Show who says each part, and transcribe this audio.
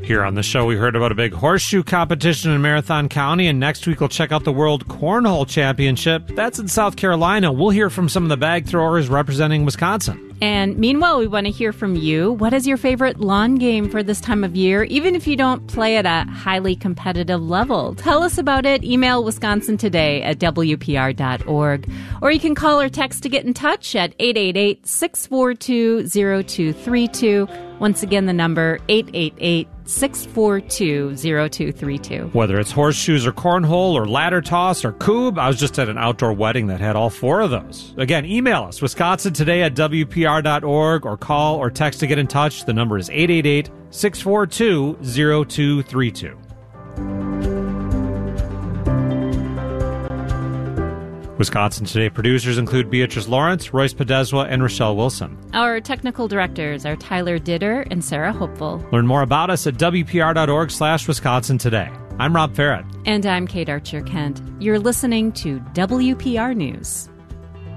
Speaker 1: Here on the show, we heard about a big horseshoe competition in Marathon County, and next week we'll check out the World Cornhole Championship. That's in South Carolina. We'll hear from some of the bag throwers representing Wisconsin.
Speaker 2: And meanwhile, we want to hear from you. What is your favorite lawn game for this time of year, even if you don't play at a highly competitive level? Tell us about it. Email wisconsintoday@wpr.org. Or you can call or text to get in touch at 888-642-0232. Once again, the number 888-642-0232.
Speaker 1: Whether it's horseshoes or cornhole or ladder toss or cube, I was just at an outdoor wedding that had all four of those. Again, email us, wisconsintoday@wpr.org, or call or text to get in touch. The number is 888-642-0232. Wisconsin Today producers include Beatrice Lawrence, Royce Podeswa, and Rochelle Wilson.
Speaker 2: Our technical directors are Tyler Ditter and Sarah Hopeful.
Speaker 1: Learn more about us at wpr.org/Wisconsin Today. I'm Rob Farrett.
Speaker 2: And I'm Kate Archer-Kent. You're listening to WPR News.